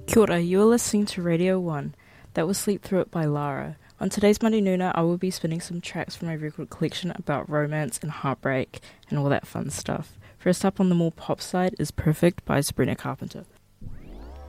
Kia ora, you are listening to Radio 1. That was Sleep Through It by Lara. On today's Monday Nooner, I will be spinning some tracks from my record collection about romance and heartbreak and all that fun stuff. First up on the more pop side is Perfect by Sabrina Carpenter.